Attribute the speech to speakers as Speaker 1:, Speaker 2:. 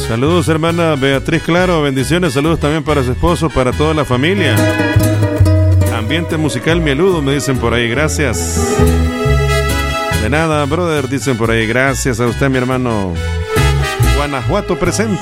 Speaker 1: Saludos, hermana Beatriz Claro, bendiciones, saludos también para su esposo, para toda la familia. Ambiente musical mieludo, me dicen por ahí, gracias. De nada, brother, dicen por ahí, gracias a usted, mi hermano. Guanajuato presente.